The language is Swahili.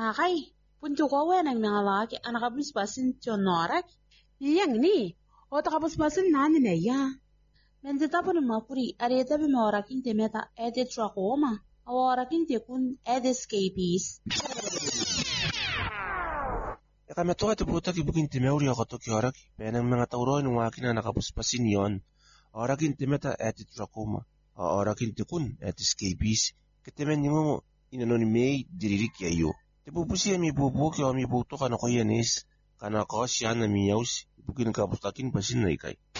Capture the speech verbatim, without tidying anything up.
Nakay, punto ko wen ang nangalaki ang nakabusbasin tiyon norak. Yang ni, o takabusbasin nani na ya. Mendita po ng mapuri, areta bi maoraking temeta ede trakoma, awaraking tekun ede escapees. Kami to ito puta kibukin timeuri ako to kioraki, penang mga tauroy ng wakin na nakapuspasin yon. Orakin timeta eti trakoma, orakin tikun eti escapees, kitemen nyo mo inanon may diririk yayo. Tipupusi mi bubuki o mi buto ka na ko yanis, kana ko siya na miyaws, ibukin kapustakin pasin na ikay.